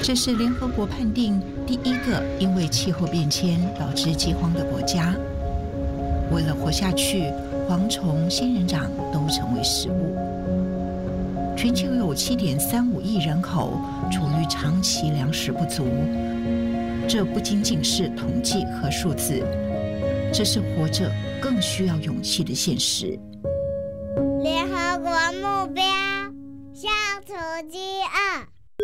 这是联合国判定第一个因为气候变迁导致饥荒的国家。为了活下去，蝗虫、仙人掌都成为食物。全球有7.35亿人口处于长期粮食不足，这不仅仅是统计和数字，这是活着更需要勇气的现实。 联合国目标消除饥饿。